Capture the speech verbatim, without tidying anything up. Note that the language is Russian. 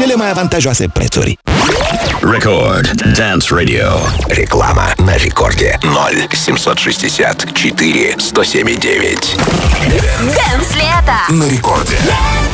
cele mai avantajoase prețuri. Record Dance Radio. Реклама на рекорде. ноль семьсот шестьдесят четыре сто семь девять. Дэнс лето На рекорде.